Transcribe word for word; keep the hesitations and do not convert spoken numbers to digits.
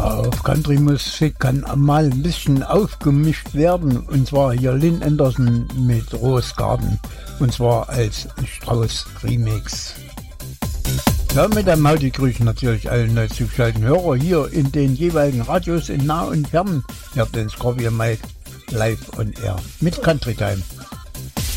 Ja, auf Country-Musik kann mal ein bisschen aufgemischt werden. Und zwar hier Lynn Anderson mit Rose Garden. Und zwar als Strauß-Remix. Ja, mit einem Hauti grüßen natürlich alle neu zugeschalteten Hörer hier in den jeweiligen Radios in nah und fern. Ihr habt den Scorpion Mike live on air mit Country Time.